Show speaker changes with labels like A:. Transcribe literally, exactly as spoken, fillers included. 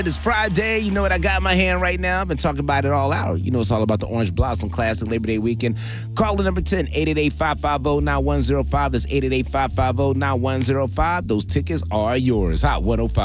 A: It's Friday. You know what I got in my hand right now? I've been talking about it all hour. You know it's all about the Orange Blossom Classic Labor Day weekend. Call the number ten, eight eight eight, five five zero, nine one zero five. That's eight eight eight, five five zero, nine one zero five. Those tickets are yours. Hot one oh five.